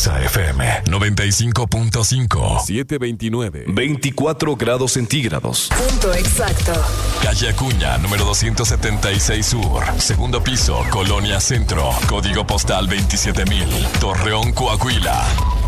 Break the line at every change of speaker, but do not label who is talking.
Exa FM 95.5.
729.
24 grados centígrados.
Punto exacto.
Calle Acuña, número 276 Sur. Segundo piso, Colonia Centro. Código postal 27,000. Torreón, Coahuila.